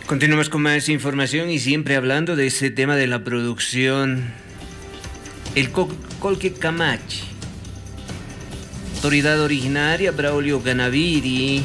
Continuamos con más información y siempre hablando de ese tema de la producción. El Colquecamachi, autoridad originaria Braulio Canaviri,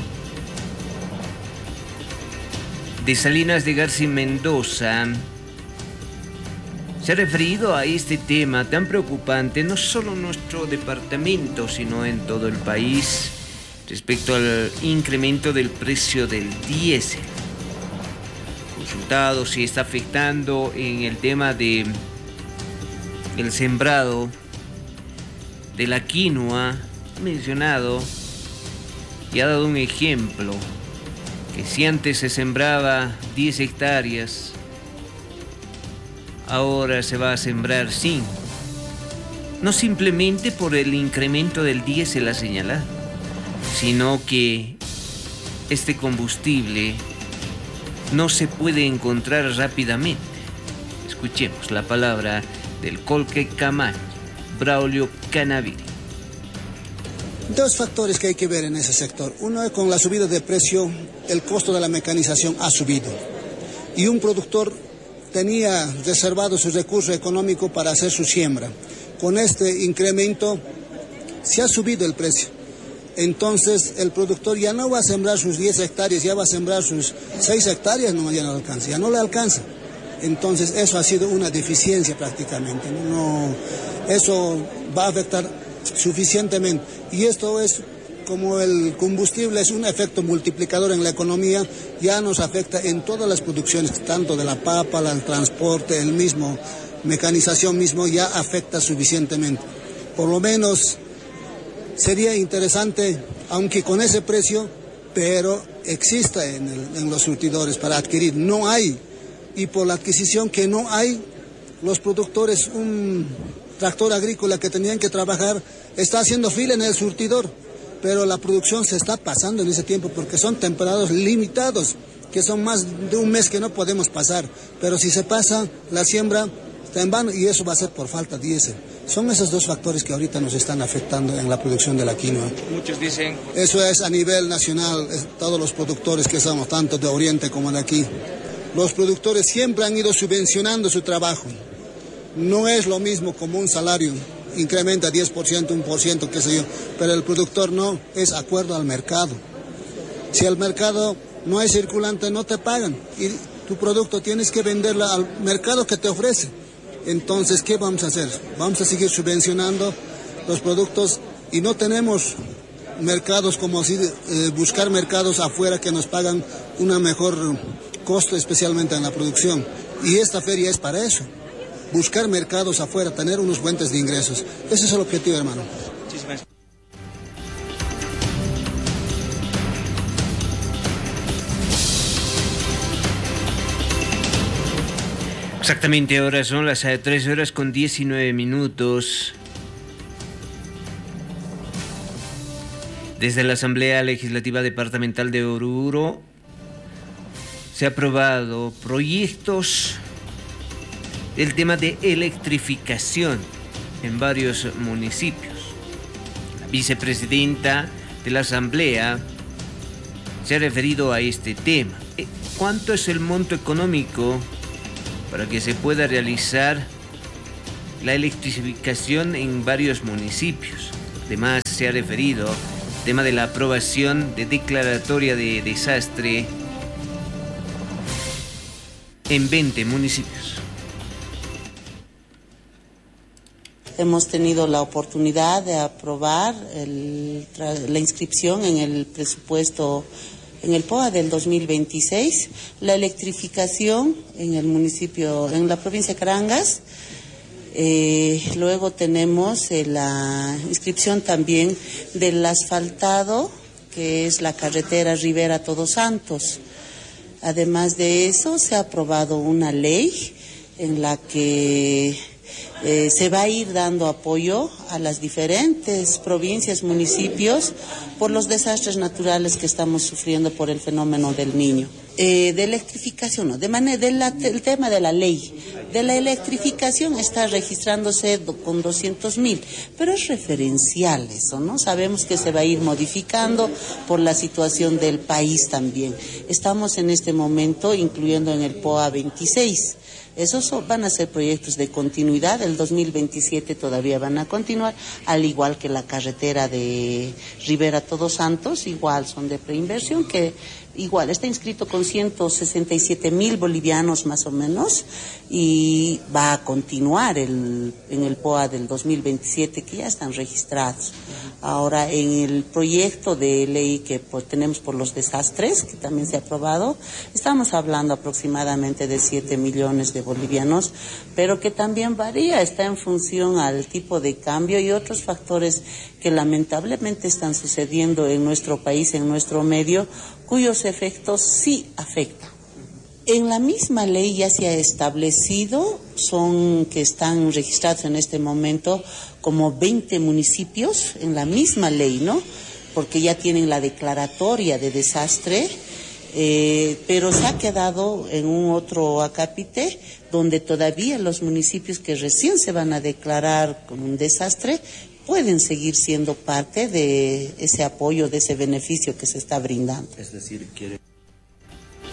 de Salinas de García Mendoza, se ha referido a este tema tan preocupante, no solo en nuestro departamento, sino en todo el país, respecto al incremento del precio del diésel. Consultado si está afectando en el tema de el sembrado de la quinoa, ha mencionado y ha dado un ejemplo, que si antes se sembraba 10 hectáreas, ahora se va a sembrar 5. No simplemente por el incremento del diésel a señalar, sino que este combustible no se puede encontrar rápidamente. Escuchemos la palabra del Colquecamachi, Braulio Canaviri. Dos factores que hay que ver en ese sector. Uno es con la subida de precio, el costo de la mecanización ha subido. Y un productor tenía reservado su recurso económico para hacer su siembra. Con este incremento se ha subido el precio. Entonces el productor ya no va a sembrar sus 10 hectáreas, ya va a sembrar sus 6 hectáreas, ya no le alcanza. Entonces eso ha sido una deficiencia prácticamente. Eso va a afectar suficientemente. Y esto es como el combustible, es un efecto multiplicador en la economía, ya nos afecta en todas las producciones, tanto de la papa, el transporte, el mismo, mecanización mismo, ya afecta suficientemente. Por lo menos sería interesante, aunque con ese precio, pero exista en los surtidores para adquirir. No hay, y por la adquisición que no hay, los productores, un tractor agrícola que tenían que trabajar, está haciendo fila en el surtidor, pero la producción se está pasando en ese tiempo porque son temporadas limitados, que son más de un mes que no podemos pasar, pero si se pasa, la siembra está en vano y eso va a ser por falta de diésel. Son esos dos factores que ahorita nos están afectando en la producción de la quinoa. Muchos dicen... Eso es a nivel nacional, todos los productores que somos, tanto de Oriente como de aquí. Los productores siempre han ido subvencionando su trabajo. No es lo mismo como un salario, incrementa 10%, 1%, qué sé yo, pero el productor no, es acuerdo al mercado. Si el mercado no es circulante, no te pagan y tu producto tienes que venderlo al mercado que te ofrece. Entonces, ¿qué vamos a hacer? Vamos a seguir subvencionando los productos y no tenemos mercados como así, buscar mercados afuera que nos pagan una mejor costo, especialmente en la producción. Y esta feria es para eso, buscar mercados afuera, tener unos fuentes de ingresos. Ese es el objetivo, hermano. Muchísimas gracias. Exactamente, ahora son las 3:19. Desde la Asamblea Legislativa Departamental de Oruro se ha aprobado proyectos del tema de electrificación en varios municipios. La vicepresidenta de la Asamblea se ha referido a este tema. ¿Cuánto es el monto económico para que se pueda realizar la electrificación en varios municipios? Además, se ha referido al tema de la aprobación de declaratoria de desastre en 20 municipios. Hemos tenido la oportunidad de aprobar la inscripción en el presupuesto, en el POA del 2026, la electrificación en el municipio, en la provincia de Carangas. Luego tenemos la inscripción también del asfaltado, que es la carretera Rivera Todos Santos. Además de eso, se ha aprobado una ley en la que Se va a ir dando apoyo a las diferentes provincias, municipios, por los desastres naturales que estamos sufriendo por el fenómeno del Niño. De electrificación, no, el tema de la ley de la electrificación está registrándose con 200.000, pero es referencial eso, ¿no? Sabemos que se va a ir modificando por la situación del país también. Estamos en este momento incluyendo en el POA 26. Esos van a ser proyectos de continuidad, el 2027 todavía van a continuar, al igual que la carretera de Rivera Todos Santos, igual son de preinversión, que igual está inscrito con 167.000 bolivianos más o menos, y va a continuar en el POA del 2027, que ya están registrados. Ahora, en el proyecto de ley que tenemos por los desastres, que también se ha aprobado, estamos hablando aproximadamente de 7 millones de bolivianos, pero que también varía, está en función al tipo de cambio y otros factores que lamentablemente están sucediendo en nuestro país, en nuestro medio, cuyos efectos sí afectan. En la misma ley ya se ha establecido, que están registrados en este momento como 20 municipios en la misma ley, ¿no? Porque ya tienen la declaratoria de desastre, pero se ha quedado en un otro acápite donde todavía los municipios que recién se van a declarar con un desastre pueden seguir siendo parte de ese apoyo, de ese beneficio que se está brindando. Es decir, quiere...